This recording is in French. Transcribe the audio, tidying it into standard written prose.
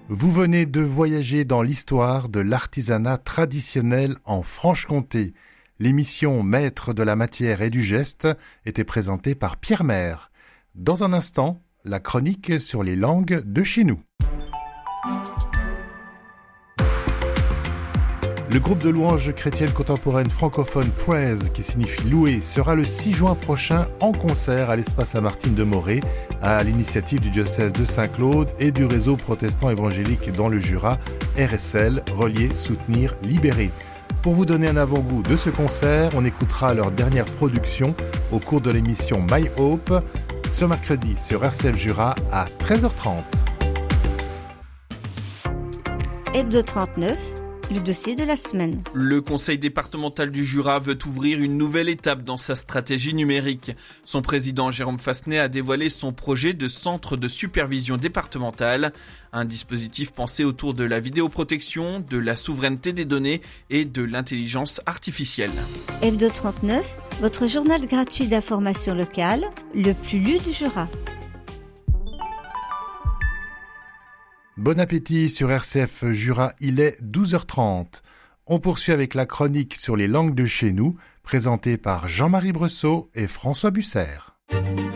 Vous venez de voyager dans l'histoire de l'artisanat traditionnel en Franche-Comté. L'émission Maître de la matière et du geste était présentée par Pierre Maire. Dans un instant, la chronique sur les langues de chez nous. Le groupe de louanges chrétiennes contemporaines francophones Praise, qui signifie louer, sera le 6 juin prochain en concert à l'espace Saint-Martin de Morée, à l'initiative du diocèse de Saint-Claude et du réseau protestant évangélique dans le Jura, RSL, Relier, Soutenir, Libérer. Pour vous donner un avant-goût de ce concert, on écoutera leur dernière production au cours de l'émission My Hope, ce mercredi sur RCF Jura à 13h30. Hebdo 39, le dossier de la semaine. Le conseil départemental du Jura veut ouvrir une nouvelle étape dans sa stratégie numérique. Son président Jérôme Fassenet a dévoilé son projet de centre de supervision départementale, un dispositif pensé autour de la vidéoprotection, de la souveraineté des données et de l'intelligence artificielle. Hebdo 39, votre journal gratuit d'information locale, le plus lu du Jura. Bon appétit sur RCF Jura, il est 12h30. On poursuit avec la chronique sur les langues de chez nous, présentée par Jean-Marie Bressot et François Busser.